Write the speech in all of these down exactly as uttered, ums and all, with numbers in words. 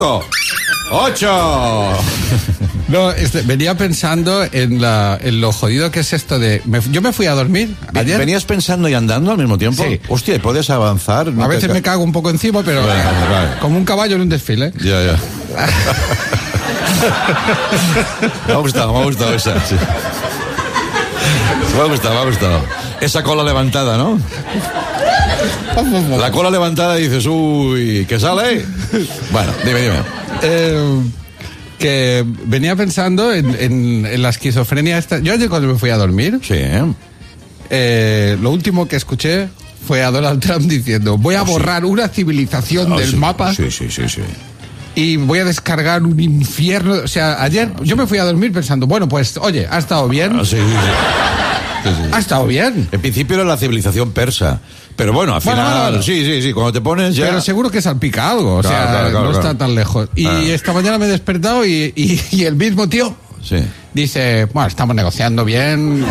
¡Ocho! No, este, venía pensando en, la, en lo jodido que es esto de... Me, yo me fui a dormir ayer. ¿Venías pensando y andando al mismo tiempo? Sí. Hostia, ¿puedes avanzar? No a veces ca- me cago un poco encima, pero vale, vale. Como un caballo en un desfile. Ya, ya. Me ha gustado, me ha gustado esa. Sí. Me ha gustado, me ha gustado. Esa cola levantada, ¿no? La cola levantada y dices, uy, ¿qué sale? Bueno, dime, dime. Eh, que venía pensando en, en, en la esquizofrenia esta. Yo ayer cuando me fui a dormir, sí, eh, lo último que escuché fue a Donald Trump diciendo, voy a oh, borrar sí. una civilización oh, del sí. mapa. Sí, sí, sí, sí. Y voy a descargar un infierno. O sea, ayer yo me fui a dormir pensando, bueno, pues, oye, ha estado bien. Ah, sí, sí, sí. Sí, sí. Ha estado bien. En principio era la civilización persa. Pero bueno, al final, bueno, bueno. sí, sí, sí, cuando te pones ya... Pero seguro que salpica algo, o claro, sea, claro, claro, no claro. está tan lejos. Y ah. esta mañana me he despertado y, y, y el mismo tío sí. dice, bueno, estamos negociando bien.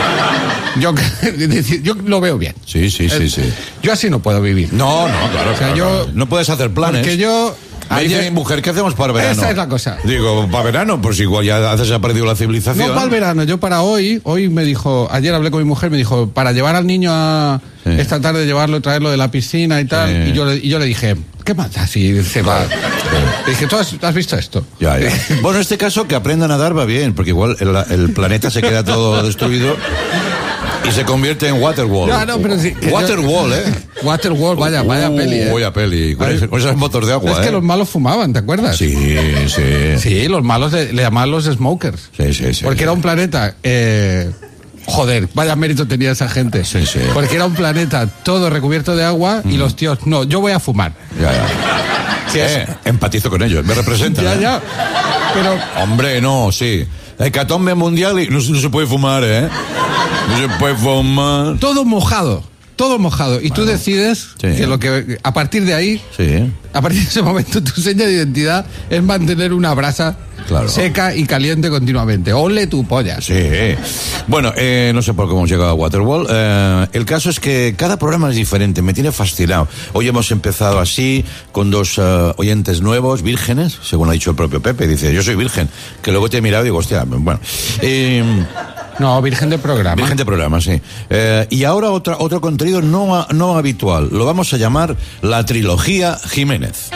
Yo, yo lo veo bien. Sí, sí, sí, sí. Yo así no puedo vivir. No, no, claro. O sea, claro, yo... No puedes hacer planes. Porque yo... Me ayer... dice mi mujer, ¿qué hacemos para verano? Esa es la cosa. Digo, ¿para verano? Pues igual ya se ha perdido la civilización. No, para el verano. Yo para hoy, hoy me dijo, ayer hablé con mi mujer, me dijo, para llevar al niño a sí. esta tarde, llevarlo, traerlo de la piscina y tal. Sí. Y, yo, y yo le dije, ¿qué más da si se va? Sí. Le dije, ¿tú has, has visto esto? Ya, ya. Bueno, en este caso, que aprenda a nadar va bien, porque igual el, el planeta se queda todo destruido. Y se convierte en Waterwall. No, no, pero sí, Waterwall, yo... ¿eh? Waterwall, vaya, vaya uh, peli, ¿eh? Vaya peli, con, ese, con esas motos de agua, Es ¿eh? que los malos fumaban, ¿te acuerdas? Sí, sí. Sí, los malos de, le llamaban los smokers. Sí, sí, sí. Porque sí. era un planeta... Eh, joder, vaya mérito tenía esa gente. Sí, sí. Porque era un planeta todo recubierto de agua mm. y los tíos, no, yo voy a fumar. Ya, ya. Sí, eh, empatizo con ellos, me representan. Ya, ¿eh? ya. Pero... Hombre, no, sí. Hecatombe mundial y no, no se puede fumar, ¿eh? No se puede fumar. Todo mojado, todo mojado. Y bueno, tú decides sí. que lo que a partir de ahí, sí. a partir de ese momento, tu seña de identidad es mantener una brasa claro. seca y caliente continuamente. ¡Ole tu polla! Sí. Bueno, eh, no sé por cómo hemos llegado a Waterwall. Eh, el caso es que cada programa es diferente. Me tiene fascinado. Hoy hemos empezado así, con dos uh, oyentes nuevos, vírgenes, según ha dicho el propio Pepe. Dice, yo soy virgen. Que luego te he mirado y digo, hostia, bueno... Eh, No, virgen de programa. Virgen de programa, sí. Eh, y ahora otra, otro contenido no, no habitual. Lo vamos a llamar la trilogía Jiménez.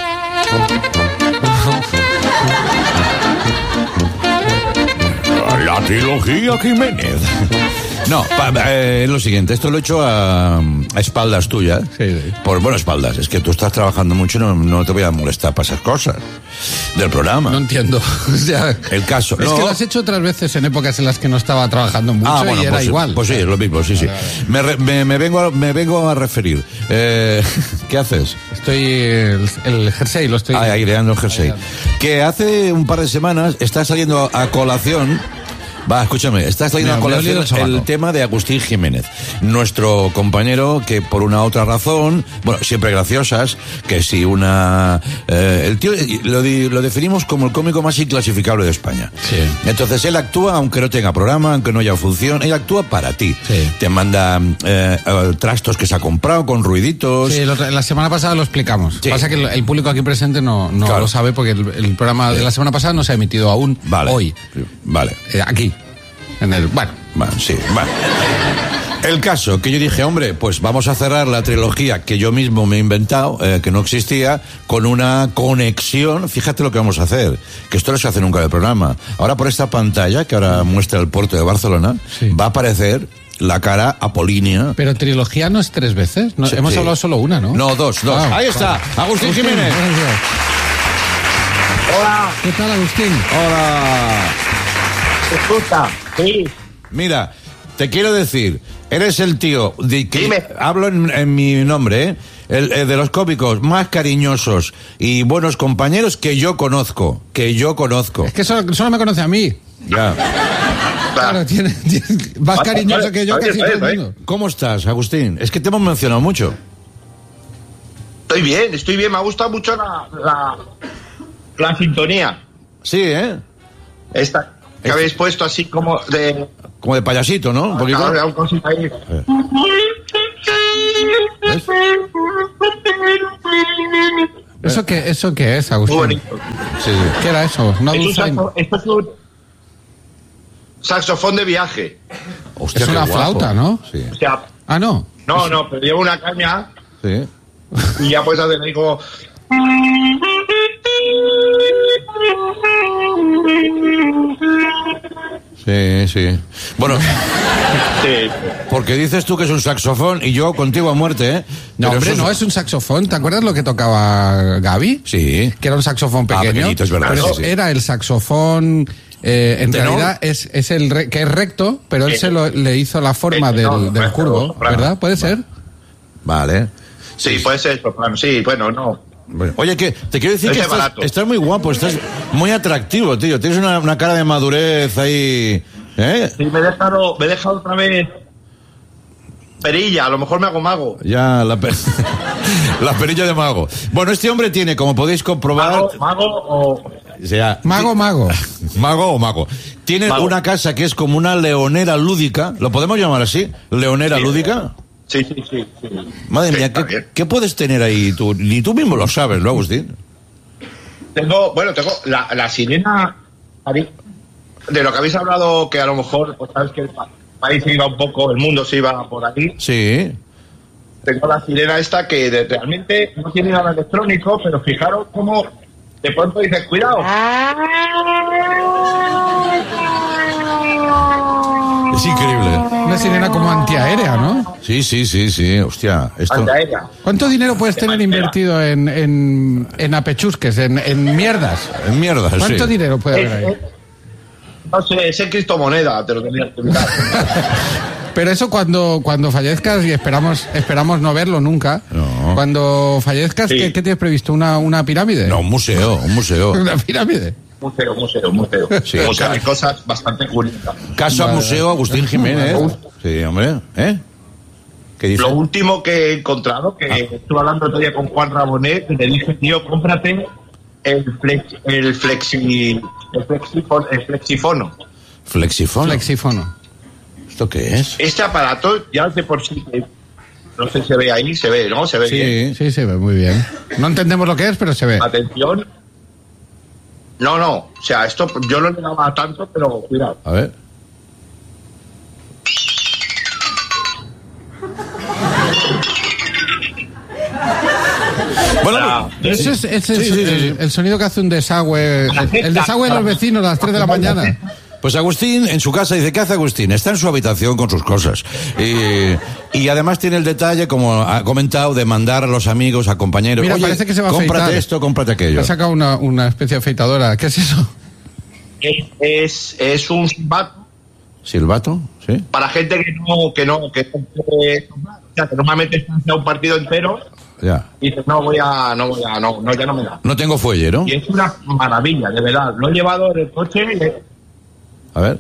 La trilogía Jiménez. No, pa, eh, es lo siguiente, esto lo he hecho a, a espaldas tuyas. Sí, sí. Por, bueno, espaldas, es que tú estás trabajando mucho y no, no te voy a molestar para esas cosas del programa. No entiendo. O sea, el caso. Es no. que lo has hecho otras veces en épocas en las que no estaba trabajando mucho ah, bueno, y era pues, igual. Pues sí, es lo mismo, sí, sí. Me, re, me, me, vengo, a, me vengo a referir. Eh, ¿Qué haces? Estoy, el, el jersey lo estoy... Ah, aireando el jersey. Aireando. Que hace un par de semanas está saliendo a colación... Va, escúchame, está saliendo a colación el, el tema de Agustín Jiménez, nuestro compañero que por una u otra razón, bueno, siempre graciosas, que si una... Eh, el tío lo, lo definimos como el cómico más inclasificable de España. Sí. Entonces él actúa, aunque no tenga programa, aunque no haya función, él actúa para ti. Sí. Te manda eh, trastos que se ha comprado con ruiditos. Sí, lo, la semana pasada lo explicamos. Sí. Pasa que el, el público aquí presente no, no claro. lo sabe porque el, el programa sí. de la semana pasada no se ha emitido aún vale. hoy. Vale. Eh, aquí. En el, bueno. Bueno, sí, bueno. El caso, que yo dije, hombre, pues vamos a cerrar la trilogía que yo mismo me he inventado, eh, que no existía, con una conexión. Fíjate lo que vamos a hacer, que esto no se hace nunca en el programa. Ahora por esta pantalla, que ahora muestra el puerto de Barcelona, sí. va a aparecer la cara apolínea. Pero trilogía no es tres veces, no, sí, hemos sí. hablado solo una, ¿no? No, dos, dos. Ah, ahí está, Agustín Agustín Jiménez. Hola. ¿Qué tal, Agustín? Hola. ¿Se escucha? Sí. Mira, te quiero decir, eres el tío de que Dime. hablo en, en mi nombre, ¿eh? El, el de los cómicos más cariñosos y buenos compañeros que yo conozco, que yo conozco. Es que solo, solo me conoce a mí. Ya. Claro, tiene, tiene más Vale, cariñoso vale, que yo, vale, casi vale, todo el vale. mundo. ¿Cómo estás, Agustín? Es que te hemos mencionado mucho. Estoy bien, estoy bien. Me ha gustado mucho la, la, la sintonía. Sí, ¿eh? Esta que Es- habéis puesto así como de... Como de payasito, ¿no? Un poquito. Ahora, un cosita ahí. ¿Ves? ¿Eso qué, eso qué es, Agustín? Muy bonito. Sí. ¿Qué era eso? ¿Una Es un dulzaina? saxo- esto es un saxofón de viaje. Hostia, Es qué una guapo. flauta, ¿no? Sí. O sea, Ah, no. no, no, pero lleva una caña Sí. y ya puedes hacer ahí como... Sí, sí. Bueno, Sí. porque dices tú que es un saxofón y yo contigo a muerte, ¿eh? No, Pero hombre, eso no, es un saxofón. ¿Te acuerdas lo que tocaba Gaby? Sí. Que era un saxofón Ah, pequeño. pequeñito, es verdad, Pero sí, sí. era el saxofón... eh, en ¿Tenor? realidad es, es el re- que es recto, pero él El- se lo, le hizo la forma el del, tenor, del el curvo, soprano. ¿verdad? ¿Puede ser? Vale. Sí, puede ser soprano. Sí, bueno, no. Bueno, oye, que te quiero decir Ese que estás, barato. estás muy guapo, estás muy atractivo, tío. Tienes una, una cara de madurez ahí, ¿eh? Sí, me he dejado, me he dejado otra vez perilla, a lo mejor me hago mago. Ya, la, per- la perilla de mago. Bueno, este hombre tiene, como podéis comprobar... Mago, mago o... o sea, Mago, mago. Mago o mago. Tiene Mago. una casa que es como una leonera lúdica. ¿Lo podemos llamar así? ¿Leonera Sí. lúdica? Sí, sí, sí. sí. Madre Sí, mía, está ¿qué, bien. qué puedes tener ahí tú? Ni tú mismo lo sabes, ¿no, Agustín? Tengo, bueno, tengo la, la sirena de lo que habéis hablado, que a lo mejor, pues sabes que el pa- país se iba un poco, el mundo se iba por ahí. Sí. Tengo la sirena esta que de- realmente no tiene nada electrónico, pero fijaros cómo de pronto dices, cuidado. Es increíble. Una sirena como antiaérea, ¿no? Sí, sí, sí, sí. Hostia, esto... Antiaérea. ¿Cuánto dinero puedes tener invertido en, en, en apechusques, en, en mierdas? Es mierda, ¿Cuánto sí. dinero puede Es- haber ahí? es- no sé, es en criptomoneda, te lo tendría que mirar. Pero eso cuando, cuando fallezcas, y esperamos, esperamos no verlo nunca, No. cuando fallezcas, Sí. ¿qué, qué tienes previsto? ¿Una, una pirámide? No, un museo, un museo. ¿Una pirámide? Museo, museo, museo. Sí. O sea, hay cosas bastante curiosas. Casa Vale. Museo Agustín Jiménez. Sí, hombre. ¿Eh? ¿Qué dice? Lo último que he encontrado, que estuve hablando el otro día con Juan Rabonet, que le dije, tío, cómprate el, flex, el, flexi, el, flexifon- el flexifono. Flexifono. Flexifono. ¿Esto qué es? Este aparato ya de por sí, que no sé si se ve ahí, se ve, ¿no? Se ve bien. Sí. Sí, se ve muy bien. No entendemos lo que es, pero se ve. Atención. No, no, o sea, esto yo no le daba tanto, pero cuidado. A ver. Bueno, Ah, Ese es, ese es Sí, sí, sí, el, sí. el sonido que hace un desagüe. El, el desagüe de los vecinos a las tres de la mañana. pues Agustín en su casa dice, ¿qué hace Agustín? Está en su habitación con sus cosas. Y, y además tiene el detalle, como ha comentado, de mandar a los amigos, a compañeros. Mira, Oye, parece que se va a cómprate afeitar. esto, cómprate aquello. Ha sacado una, una especie de afeitadora. ¿Qué es eso? Es, es, es un silbato ¿Silbato? ¿Sí? para gente que no, que no, que, que, o sea, que normalmente está un partido entero Ya. y dices, no voy a, no voy a, no, no, ya no me da. No tengo fuelle, ¿no? Y es una maravilla, de verdad. Lo he llevado en el coche y es A ver.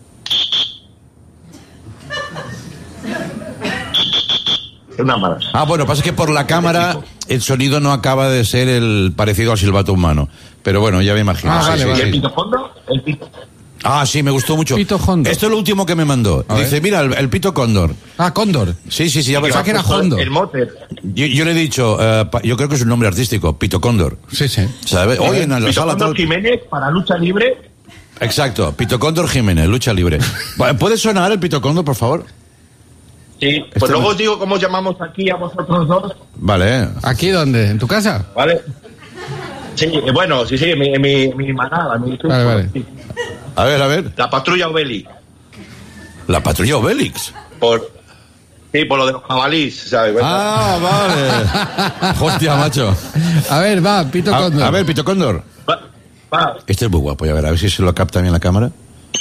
una maravilla. Ah, bueno, pasa que por la cámara el sonido no acaba de ser el parecido al silbato humano. Pero bueno, ya me imagino. Ah, Sí, vale, sí, ¿Y vale. el sí. pito fondo? El pito. Ah, sí, me gustó mucho. Pito Hondo. Esto es lo último que me mandó. A Dice, ver. mira, el, el pito cóndor. Ah, cóndor. Sí, sí, sí. Ya Pensaba que era Justo Hondo. El mote. yo, yo le he dicho, eh, pa- yo creo que es un nombre artístico, Pito Cóndor. Sí, sí. ¿Sabes? Hoy en la Pito sala... Fondo todo- Jiménez para lucha libre. Exacto, Pito Cóndor Jiménez, lucha libre. Vale, ¿puede sonar el Pito Cóndor, por favor? Sí. Pues Este luego no- os digo cómo llamamos aquí a vosotros dos. Vale. ¿Aquí dónde? ¿En tu casa? ¿Vale? Sí, eh, bueno, sí, sí, mi, mi, mi manada, mi Vale, vale. Eh. A ver, a ver. La patrulla Obeli. La patrulla Obélix. Por, sí, por lo de los jabalís, ¿sabes? Ah, vale. Hostia, macho. A ver, va, Pito A, Cóndor. a ver, Pito Cóndor. Va, va. Este es muy guapo, ya ver, a ver si se lo capta bien la cámara.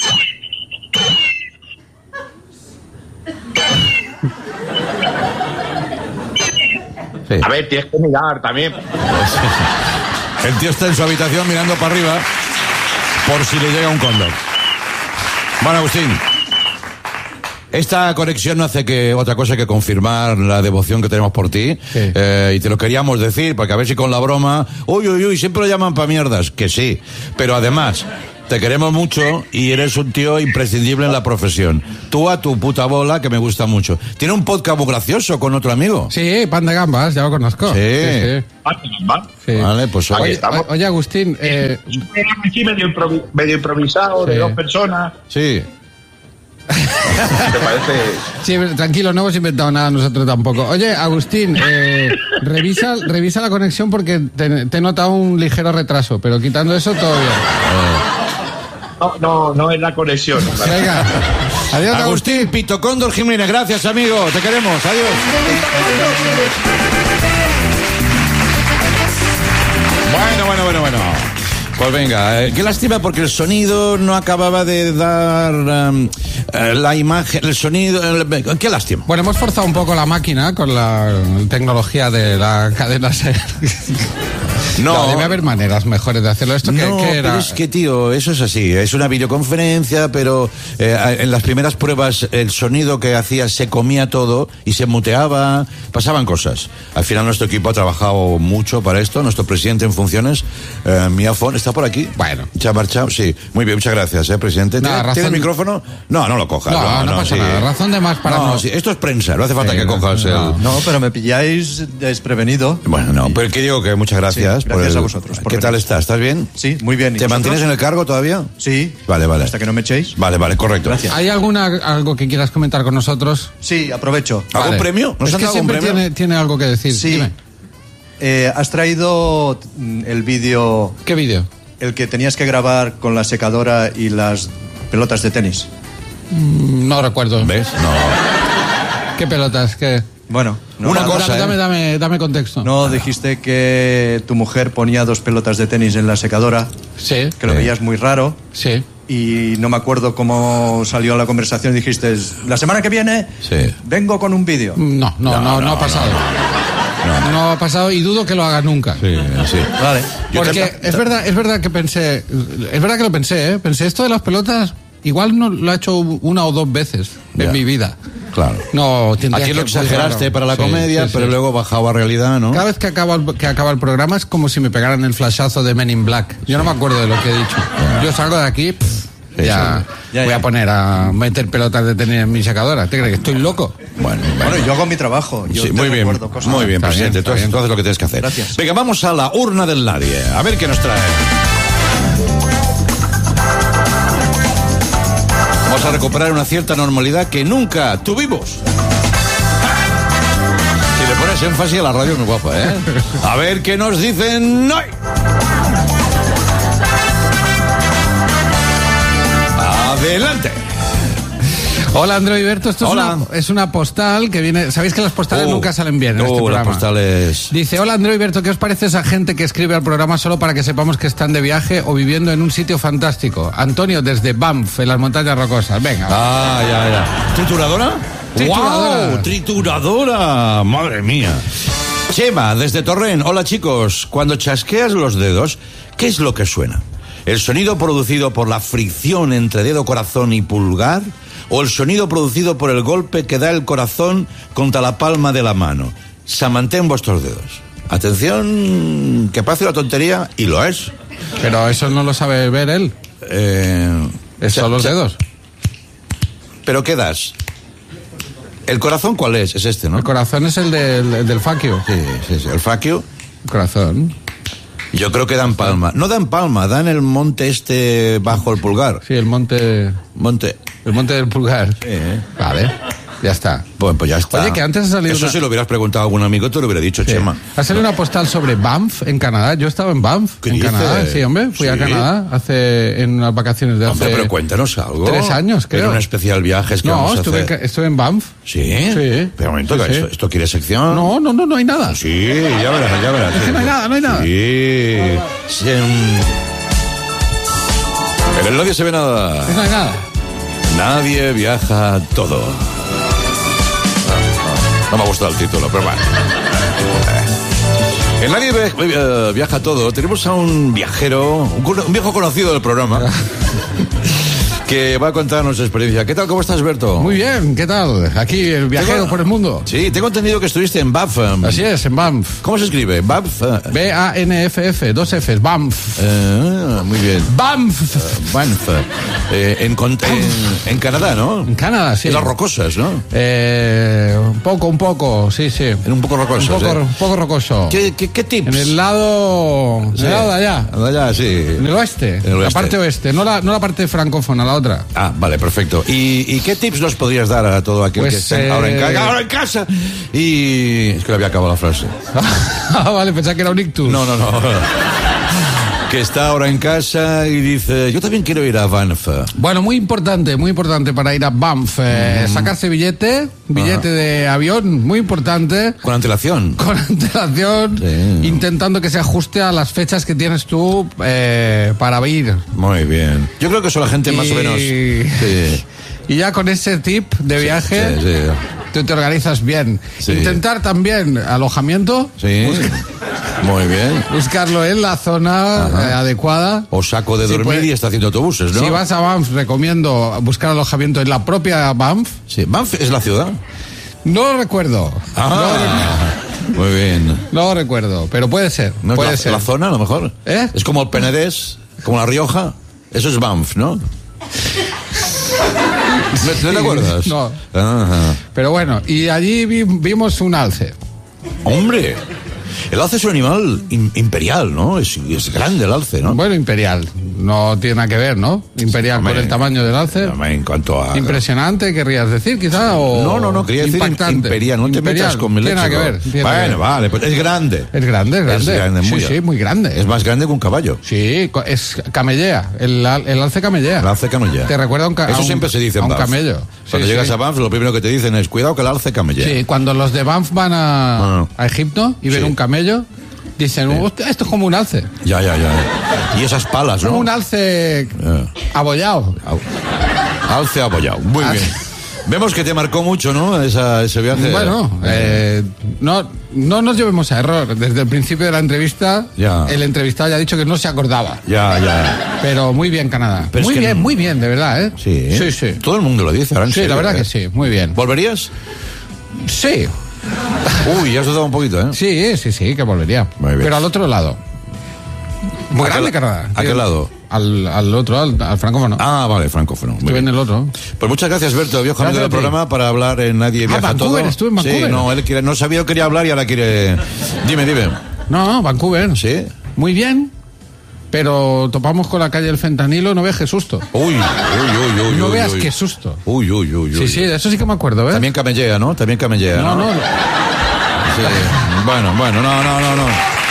Sí. A ver, tienes que mirar también. El tío está en su habitación mirando para arriba por si le llega un cóndor. Bueno, Agustín, esta conexión no hace que otra cosa que confirmar la devoción que tenemos por ti. Sí. Eh, y te lo queríamos decir, porque a ver si con la broma, uy, uy, uy, siempre lo llaman pa' mierdas, que sí. Pero además, te queremos mucho y eres un tío imprescindible en la profesión. Tú a tu puta bola, que me gusta mucho. Tiene un podcast muy gracioso con otro amigo. Sí, Pan de Gambas, ya lo conozco. Sí. sí, sí. Pan de Gambas. Sí. Vale, pues oye, estamos. oye, Agustín. Eh... Un programa aquí medio, improvi- medio improvisado, sí. de dos personas. Sí. ¿Te parece? Sí, tranquilo, no hemos inventado nada nosotros tampoco. Oye, Agustín, eh, revisa, revisa la conexión porque te, te he notado un ligero retraso, pero quitando eso, todo bien. No, no, no es la conexión. Venga. Adiós, Agustín, Agustín. Pito Cóndor Jiménez, gracias, amigo. Te queremos. Adiós. Bueno, bueno, bueno, bueno. Pues venga, eh, qué lástima porque el sonido no acababa de dar um, eh, la imagen, el sonido, eh, qué lástima. Bueno, hemos forzado un poco la máquina con la tecnología de la cadena SER. No, no, debe haber maneras mejores de hacerlo. ¿Esto qué, no, qué era? Pero es que, tío, eso es así. Es una videoconferencia, pero eh, en las primeras pruebas el sonido que hacía se comía todo y se muteaba, pasaban cosas. Al final nuestro equipo ha trabajado mucho para esto. Nuestro presidente en funciones, eh, Miafón, está por aquí. Bueno. ¿Se ha marchado? Sí. Muy bien, muchas gracias, eh, presidente. No, ¿Tiene, razón... ¿Tiene el micrófono? No, no lo cojas. No, no, no, no pasa sí. nada. Razón de más para no. no... Sí, esto es prensa, no hace falta sí, que cojas no, el... No, pero me pilláis desprevenido. Bueno, no, pero que digo que muchas gracias. Sí, gracias por el... a vosotros. ¿Qué tal estás? ¿Estás bien? Sí, muy bien. ¿Te mantienes en el cargo todavía? Sí. Vale, vale. Hasta que no me echéis. Vale, vale, correcto. Gracias. ¿Hay alguna algo que quieras comentar con nosotros? Sí, aprovecho. ¿Algún Vale. premio? ¿Nos es han que dado siempre un premio? tiene, tiene algo que decir. Sí. Dime. Eh, has traído el vídeo, ¿Qué vídeo? el que tenías que grabar con la secadora y las pelotas de tenis. Mm, No recuerdo. ¿Ves? No. ¿Qué pelotas? ¿Qué? Bueno, no, Una dame, cosa, dame, ¿eh? dame, dame, dame contexto. no dijiste que tu mujer ponía dos pelotas de tenis en la secadora, Sí, que lo Sí. veías muy raro. sí. Y no me acuerdo cómo salió la conversación. Dijiste, la semana que viene Sí. vengo con un vídeo. No, no, no, No, no, no, ha pasado. No, no ha pasado y dudo que lo haga nunca. Sí, sí. Vale. Yo Porque te- es verdad, es verdad que pensé, es verdad que lo pensé, ¿eh? Pensé esto de las pelotas, igual no lo ha hecho una o dos veces Ya. en mi vida. Claro. No, tendría Aquí lo que- exageraste claro. para la Sí, comedia, sí, pero sí. luego bajaba a realidad, ¿no? Cada vez que acaba, el, que acaba el programa es como si me pegaran el flashazo de Men in Black. Yo no me acuerdo de lo que he dicho. Yo salgo de aquí, pff, Sí, ya, Ya, voy ya. a poner a meter pelotas de tenis en mi secadora. ¿Te crees que estoy loco? Bueno, bueno. Bueno, yo hago mi trabajo. Yo Sí, te muy bien, recuerdo cosas. muy bien, Está presidente. bien, está Entonces, bien. entonces lo que tienes que hacer. Gracias. Venga, vamos a la urna del nadie. A ver qué nos trae. Vamos a recuperar una cierta normalidad que nunca tuvimos. Si le pones énfasis a la radio, muy guapa, ¿eh? A ver qué nos dicen hoy. Adelante. Hola, Andreu Iberto. Esto Hola. Es, una, es una postal que viene... ¿Sabéis que las postales Oh, nunca salen bien en oh, este las programa? postales. Dice, hola Andreu Iberto, ¿qué os parece esa gente que escribe al programa solo para que sepamos que están de viaje o viviendo en un sitio fantástico? Antonio, desde Banff, en las montañas rocosas. Venga. Ah, ya, ya. ¿Trituradora? Trituradora. ¡Guau! ¡Trituradora! ¡Madre mía! Chema, desde Torrent. Hola, chicos. Cuando chasqueas los dedos, ¿qué es lo que suena? ¿El sonido producido por la fricción entre dedo, corazón y pulgar? ¿O el sonido producido por el golpe que da el corazón contra la palma de la mano? Samantén vuestros dedos. Atención, que parece una tontería, y lo es. Pero eso no lo sabe ver él. Eh, Es cha- solo los cha- dedos. ¿Pero qué das? ¿El corazón cuál es? Es este, ¿no? El corazón es el del, el del faquio. Sí, sí, sí. El faquio. El corazón. Yo creo que dan palma. No dan palma, dan el monte este bajo el pulgar. Sí, el monte... Monte. El monte del pulgar. Sí, ¿eh? Vale, ya está. Bueno, pues ya está. Oye, que antes ha salido Eso una- si lo hubieras preguntado a algún amigo, te lo hubiera dicho, Sí. Chema. Ha salido una postal sobre Banff, en Canadá. Yo estaba en Banff, ¿Qué en dices? Canadá. Sí, hombre, fui a Sí. Canadá hace en unas vacaciones de hace... Hombre, pero cuéntanos algo. tres años, creo. Era un especial viajes que No, vamos a estuve, en, hacer. Ca- estuve en Banff. ¿Sí? Sí. Pero un momento, Sí, que sí. Esto, ¿esto quiere sección? No, no, no, no hay nada. Sí, ya verás, ya verás. Es que no hay nada, no hay nada. Sí. Sí, mm. En el nadie se ve nada. No hay nada. Nadie viaja todo. No me ha gustado el título, pero bueno. En Nadie Ve- eh, Viaja Todo tenemos a un viajero, un, cono- un viejo conocido del programa. que va a contarnos su experiencia. ¿Qué tal? ¿Cómo estás, Berto? Muy bien, ¿qué tal? Aquí, el viajero tengo... por el mundo. Sí, tengo entendido que estuviste en Banff. Así es, en Banff. ¿Cómo se escribe? Banff. B A N F F, dos Fs, Banff. Uh, muy bien. Banff. Uh, Banff. Eh, en, en, en Canadá, ¿no? En Canadá, sí. En las rocosas, ¿no? Eh, un poco, un poco, sí, sí. En un poco rocoso. Un poco, ¿eh? un poco rocoso. ¿Qué, qué, qué tips? En el lado, en sí. el lado de allá. De allá, sí. En el oeste. En el oeste. La parte oeste, no la, no la parte francófona, la otra. Ah, vale, perfecto. ¿Y, y qué tips nos podrías dar a todo aquel pues, que está eh... ahora, en ca- ahora en casa? Y es que le había acabado la frase. Ah, vale, pensaba que era un ictus. No, no, no. Que está ahora en casa y dice, yo también quiero ir a Banff. Bueno, muy importante, muy importante para ir a Banff. Eh, mm. Sacarse billete, billete Ajá. de avión, muy importante. Con antelación. Con antelación, sí. Intentando que se ajuste a las fechas que tienes tú eh, para ir. Muy bien. Yo creo que eso la gente y... más o menos... Sí. Y ya con ese tip de viaje... Sí, sí, sí. Tú te organizas bien. Sí. Intentar también alojamiento. Sí. Muy bien. Buscarlo en la zona eh, adecuada. O saco de sí, dormir pues, y estacionando autobuses, ¿no? Si vas a Banff, recomiendo buscar alojamiento en la propia Banff. Sí. ¿Banff es la ciudad? No lo recuerdo. Ah, no, muy bien. No lo recuerdo, pero puede ser. ¿No puede es la, ser. la zona, a lo mejor? ¿Eh? Es como el Penedés, como la Rioja. Eso es Banff, ¿no? ¿No sí, te acuerdas? No. Ajá. Pero bueno, y allí vi, vimos un alce. ¡Hombre! El alce es un animal in, imperial, ¿no? Es, es grande el alce, ¿no? Bueno, imperial. No tiene nada que ver, ¿no? Imperial Hombre, por el tamaño del alce. En cuanto a... Impresionante, querrías decir, quizá, o... No, no, no, quería decir imperial. No te imperial. metas con mi leche. Tiene nada que ver. Tiene bueno, que ver. Vale, pues es grande. Es grande, es grande. Es grande, muy sí, sí, muy grande. Es más grande que un caballo. Sí, es camellea. El, el alce camellea. El alce camellea. Te recuerda a un camello. Eso siempre se dice en a un Banff. camello. Cuando sí, llegas sí. a Banff, lo primero que te dicen es, cuidado que el alce camellea. Sí, cuando los de Banff van a, ah. a Egipto y ven sí. un camello... Dicen, sí. Esto es como un alce. Ya, ya, ya. Y esas palas, ¿no? Como un alce yeah. abollado. Alce abollado. Muy alce. Bien. Vemos que te marcó mucho, ¿no? Esa, ese viaje. Bueno, eh, no, no nos llevemos a error. Desde el principio de la entrevista, ya. el entrevistado ya ha dicho que no se acordaba. Ya, ya. Pero muy bien, Canadá. Pero muy es que bien, no... muy bien, de verdad, ¿eh? Sí. Sí, sí. Todo el mundo lo dice, ahora en Sí, serio, la verdad ¿eh? que sí, muy bien. ¿Volverías? Sí. Uy, ya has dudado un poquito, ¿eh? Sí, sí, sí, que volvería. Muy bien. Pero al otro lado. Muy ¿A grande, qué, Canadá. ¿A qué lado? Al, al otro, al, al francófono. Ah, vale, francófono. Estuve en el otro. Pues muchas gracias, Berto, viejo amigo del programa, para hablar en Nadie Viaja ah, Vancouver, Todo. Estuve en Vancouver. Sí, no, él quiere, no sabía que quería hablar y ahora quiere... Dime, dime. No, Vancouver. Sí. Muy bien. Pero topamos con la calle del fentanilo, no veas qué susto. Uy, uy, uy, uy. No uy, veas uy. qué susto. Uy, uy, uy, uy. Sí, sí, de eso sí que me acuerdo, ¿eh? También camellea, ¿no? También camellea, No, ¿no? no. no. Sí. Bueno, bueno, no, no, no, no.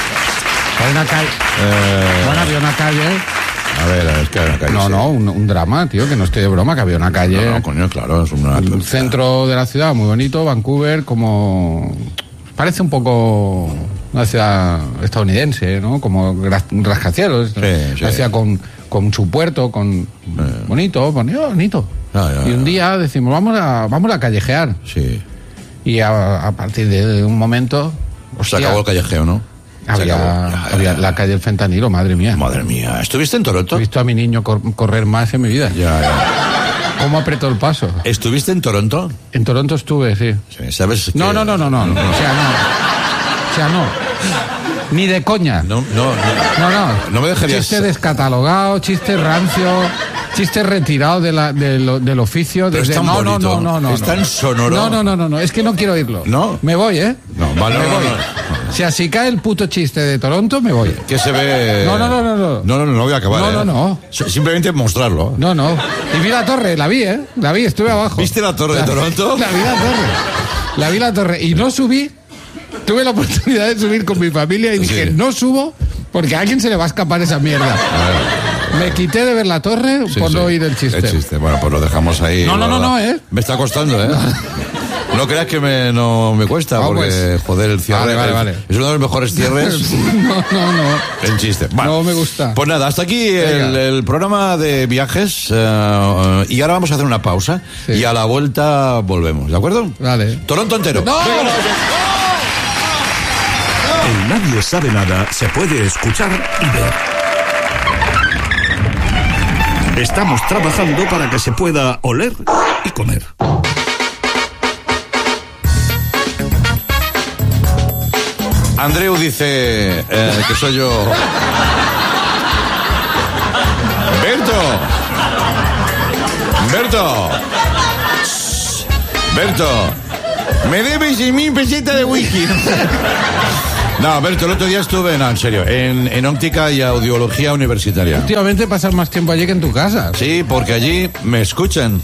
Hay una calle. Eh... Bueno, había una calle. A ver, es que hay una calle. No, sí. no, un, un drama, tío, que no estoy de broma, que había una calle. No, no, coño, claro, es una. El centro de la ciudad, muy bonito, Vancouver, como. Parece un poco una ciudad estadounidense, ¿no? Como rascacielos. Sí, sí. Una ciudad con, con su puerto, con. Sí. Bonito, bonito, bonito. Ah, ya, y un ya. día decimos, vamos a, vamos a callejear. Sí. Y a, a partir de un momento. Hostia, se acabó el callejeo, ¿no? Había, había la calle del fentanilo, madre mía. Madre mía. ¿Estuviste en Toronto? He visto a mi niño cor correr más en mi vida. Ya, ya. ¿Cómo apretó el paso? ¿Estuviste en Toronto? En Toronto estuve, sí. Sí, ¿sabes? No, que... no, no, no, no, no. O sea, no. O sea, no. Ni de coña. No, no, no. No, no. No me dejarías... Chiste descatalogado, chiste rancio, chiste retirado de la, de lo, del oficio. Pero desde... es tan no, bonito. no, no, no, no. Es tan sonoro. No, no, no, no, no. Es que no quiero oírlo. ¿No? Me voy, ¿eh? No, vale, me no, voy. no, no. O sea, si cae el puto chiste de Toronto, me voy. ¿Qué se ve? No, no, no, no. No, no, no, no voy a acabar. No, ¿eh? no, no. Simplemente mostrarlo. No, no. Y vi la torre, la vi, ¿eh? La vi, estuve abajo. ¿Viste la torre la, de Toronto? La vi la torre. La vi la torre. Y no subí. Tuve la oportunidad de subir con mi familia y dije, sí. no subo porque a alguien se le va a escapar esa mierda. Me quité de ver la torre sí, por sí. no oír el chiste. El chiste, bueno, pues lo dejamos ahí. No, no, no, no, ¿eh? Me está costando, ¿eh? No creas que me, no me cuesta, no, porque, pues, joder, el cierre vale, vale, vale. es uno de los mejores cierres. No, no, no. El chiste. Bueno, no me gusta. Pues nada, hasta aquí el, el programa de viajes. Uh, y ahora vamos a hacer una pausa. Sí. Y a la vuelta volvemos, ¿de acuerdo? Vale. Toronto entero. ¡No! En Nadie Sabe Nada se puede escuchar y ver. Estamos trabajando para que se pueda oler y comer. Andreu dice eh, que soy yo. Berto. Berto. Berto. Me debes seis mil pesetas de whisky. No, Berto, el otro día estuve, no, en serio, en, en óptica y audiología universitaria. Últimamente pasas más tiempo allí que en tu casa. Sí, porque allí me escuchan.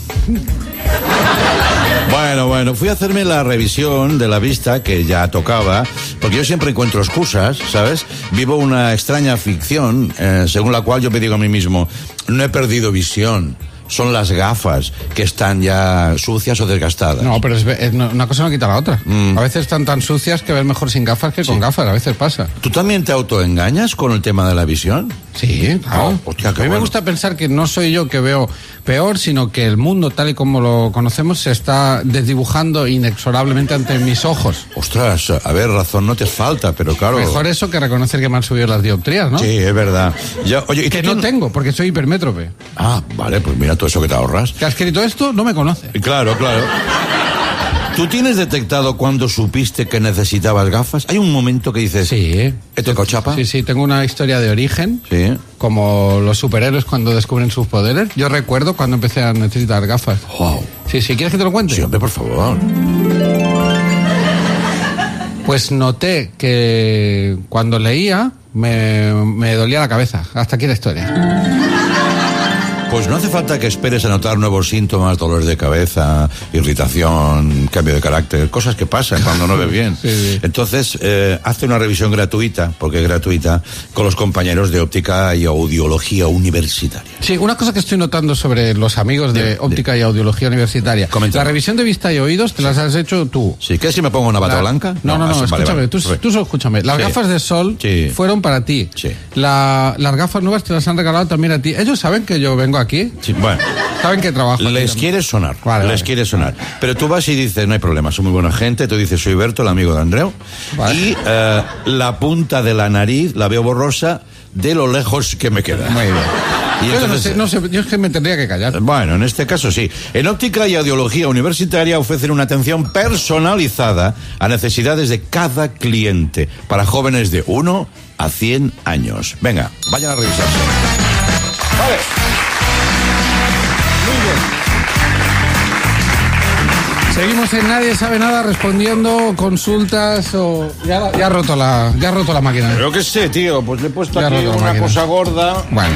Bueno, bueno, fui a hacerme la revisión de la vista que ya tocaba, porque yo siempre encuentro excusas, ¿sabes? Vivo una extraña ficción, eh, según la cual yo me digo a mí mismo, no he perdido visión. Son las gafas que están ya sucias o desgastadas. No, pero es, es, una cosa no quita la otra. Mm. A veces están tan sucias que ves mejor sin gafas que con sí. gafas, a veces pasa. ¿Tú también te autoengañas con el tema de la visión? Sí, claro. Oh, hostia, a mí bueno. me gusta pensar que no soy yo que veo peor, sino que el mundo tal y como lo conocemos se está desdibujando inexorablemente ante mis ojos. Ostras, a ver, razón no te falta, pero claro... Mejor eso que reconocer que me han subido las dioptrías, ¿no? Sí, es verdad. Ya, oye, ¿y que no tienes... tengo, porque soy hipermétrope. Ah, vale, pues mira todo eso que te ahorras. Que ha escrito esto no me conoce. Claro, claro. ¿Tú tienes detectado cuando supiste que necesitabas gafas? ¿Hay un momento que dices... Sí. ¿He tocado chapa? Sí, sí, tengo una historia de origen. Sí. Como los superhéroes cuando descubren sus poderes. Yo recuerdo cuando empecé a necesitar gafas. Wow. Sí, sí, ¿quieres que te lo cuente? Sí, hombre, por favor. Pues noté que cuando leía me, me dolía la cabeza. Hasta aquí la historia. Pues no hace falta que esperes a notar nuevos síntomas, dolores de cabeza, irritación, cambio de carácter, cosas que pasan cuando no ves bien. Sí, sí. Entonces, eh, hazte una revisión gratuita, porque es gratuita, con los compañeros de óptica y audiología universitaria. Sí, una cosa que estoy notando sobre los amigos de, de óptica de... y audiología universitaria. Comenta. La revisión de vista y oídos te las has hecho tú. Sí, ¿qué si me pongo una bata La... blanca? No, no, no, no escúchame, vale, vale. Tú, tú solo escúchame. Las sí. gafas de sol sí. fueron para ti. Sí. La, las gafas nuevas te las han regalado también a ti. Ellos saben que yo vengo aquí. Sí, bueno. Saben que trabajo. Les quiere sonar. Vale, les vale. quiere sonar. Pero tú vas y dices, no hay problema, soy muy buena gente. Tú dices, soy Berto, el amigo de Andreu. Vale. Y eh, la punta de la nariz la veo borrosa de lo lejos que me queda. Muy bien. Y yo, entonces, no sé, no sé, yo es que me tendría que callar. Bueno, en este caso sí. En óptica y audiología universitaria ofrecen una atención personalizada a necesidades de cada cliente para jóvenes de uno a cien años. Venga, vayan a revisarse. Vale. Seguimos en Nadie Sabe Nada respondiendo consultas o... Ya, ya ha roto la ya ha roto la máquina. Pero qué sé, tío, pues le he puesto ya aquí una máquina. Cosa gorda. Bueno.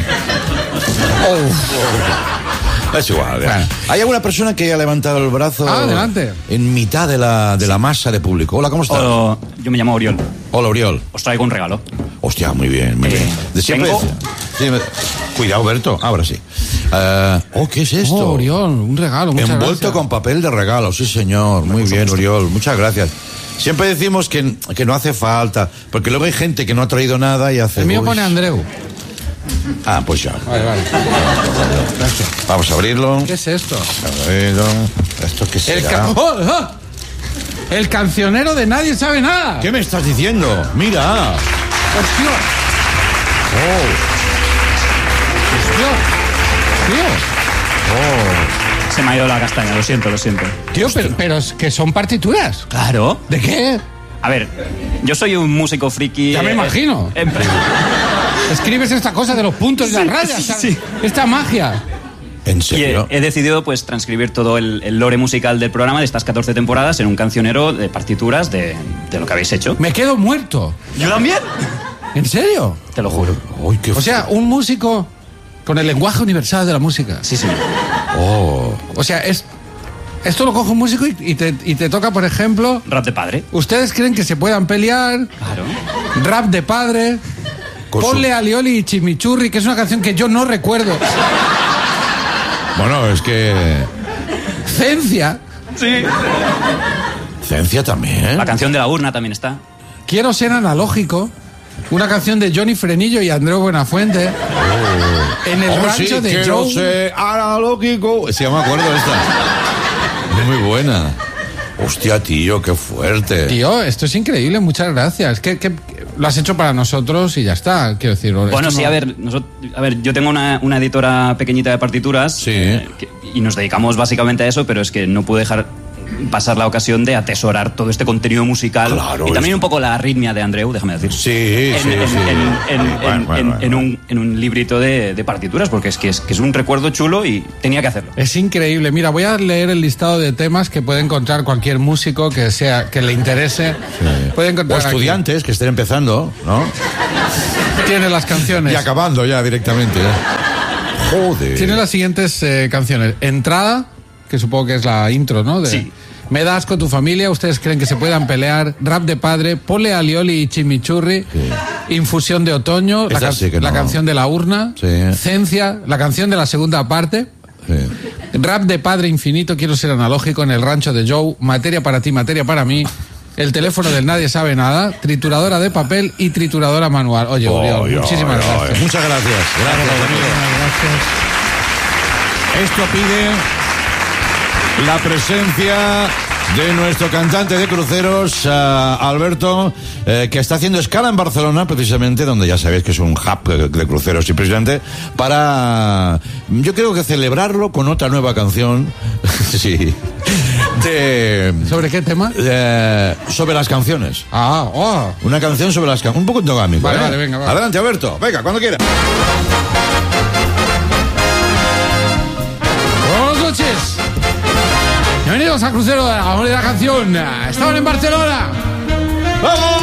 Oh. Es igual. Bueno. Hay alguna persona que haya levantado el brazo ah, adelante. en mitad de la, de la masa de público. Hola, ¿cómo estás? Hola, yo me llamo Oriol. Hola, Oriol. Os traigo un regalo. Hostia, muy bien, muy eh, bien. De siempre tengo... sí, me... Cuidado, Berto, ahora sí. Uh, oh, ¿qué es esto? Oh, Oriol, un regalo, muchas Envuelto gracias. con papel de regalo, sí señor. Muy bien, gusto. Oriol, muchas gracias. Siempre decimos que, que no hace falta, porque luego hay gente que no ha traído nada y hace... El mío pone Andreu. Ah, pues ya. Vale, vale. Vamos a abrirlo. ¿Qué es esto? A ver, ¿esto qué será? El, ca... oh, oh. El cancionero de Nadie Sabe Nada. ¿Qué me estás diciendo? Mira. Hostia. Oh. Hostia. Tío. Oh. Se me ha ido la castaña, lo siento, lo siento. Tío, pero, pero es que son partituras. Claro. ¿De qué? A ver, yo soy un músico friki. Ya me eh, imagino. Eh, Escribes esta cosa de los puntos y sí, las rayas. Sí, sí. Esta magia. ¿En serio? Y he, he decidido pues transcribir todo el, el lore musical del programa de estas catorce temporadas en un cancionero de partituras de, de lo que habéis hecho. Me quedo muerto. ¿Yo también? ¿En serio? Te lo juro. Uy, qué o sea, un músico con el lenguaje universal de la música. Sí, sí. Oh. O sea, es... Esto lo coge un músico y, y, te, y te toca, por ejemplo... Rap de padre. ¿Ustedes creen que se puedan pelear? Claro. Rap de padre. Con Ponle su... a Lioli y Chimichurri, que es una canción que yo no recuerdo. Bueno, es que... Cencia. Sí. Cencia también. La canción de la urna también está. Quiero ser analógico. Una canción de Johnny Frenillo y Andreu Buenafuente. Oh. En el oh, rancho sí, de quiero Joe. Ser analógico. Sí, me acuerdo de esta. Muy buena. Hostia, tío, qué fuerte. Tío, esto es increíble, muchas gracias. ¿Qué, qué, lo has hecho para nosotros y ya está, quiero decir. Bueno, sí, no... a ver, nosotros, a ver, yo tengo una, una editora pequeñita de partituras sí. eh, que, y nos dedicamos básicamente a eso, pero es que no pude dejar pasar la ocasión de atesorar todo este contenido musical claro, y también es... un poco la arritmia de Andreu, déjame decir. Sí, en, sí, en, sí. En, en, en, bueno, bueno, en, bueno. en, un, en un librito de, de partituras, porque es que, es que es un recuerdo chulo y tenía que hacerlo. Es increíble. Mira, voy a leer el listado de temas que puede encontrar cualquier músico que sea que le interese. Sí. Puede encontrar o estudiantes aquí. que estén empezando, ¿no? Tiene las canciones. Y acabando ya directamente. ¿eh? Joder. Tiene las siguientes eh, canciones. Entrada, que supongo que es la intro, ¿no? De, sí. Me das con tu familia, ustedes creen que se puedan pelear. Rap de padre, Pole Alioli y Chimichurri. Sí. Infusión de otoño, la, sí que la no. canción de la urna. Sí. Cencia, la canción de la segunda parte. Sí. Rap de padre infinito, quiero ser analógico en el rancho de Joe. Materia para ti, materia para mí. El teléfono del nadie sabe nada. Trituradora de papel y trituradora manual. Oye, Oh, Uriol, yo, muchísimas yo, gracias. Muchas gracias. Gracias, amigo. Gracias. Esto pide la presencia de nuestro cantante de cruceros, uh, Alberto, eh, que está haciendo escala en Barcelona, precisamente, donde ya sabéis que es un hub de, de cruceros, y precisamente para, yo creo que celebrarlo con otra nueva canción, sí, de... ¿Sobre qué tema? Eh, sobre las canciones. Ah, oh. Una canción sobre las canciones, un poco endogámico. Vale, ¿eh? vale, venga, va. Adelante, Alberto, venga, cuando quiera. Buenas noches. Bienvenidos a Crucero de la Moneda Canción. Estaban en Barcelona. ¡Vamos!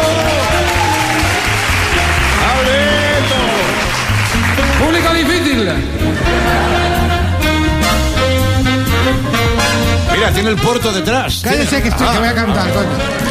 ¡Alberto! Público difícil. Mira, tiene el puerto detrás. Cállese Tiene- que estoy, Ah, que voy a cantar, coño.